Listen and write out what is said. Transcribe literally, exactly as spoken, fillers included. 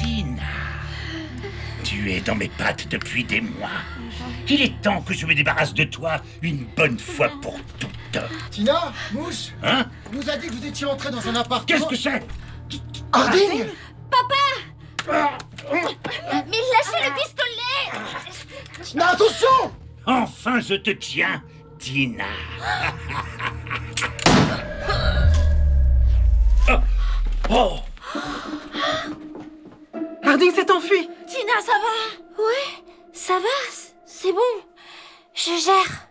Tina, tu es dans mes pattes depuis des mois. Il est temps que je me débarrasse de toi une bonne fois pour toutes. Tina, Mouche, Hein? on nous a dit que vous étiez entré dans un appartement... Qu'est-ce que c'est? Harding! Papa! Mais lâchez le pistolet! Tina, attention! Enfin, je te tiens, Tina. Oh. Oh. Harding s'est enfui. Tina, ça va? Ouais, ça va, c'est bon. Je gère.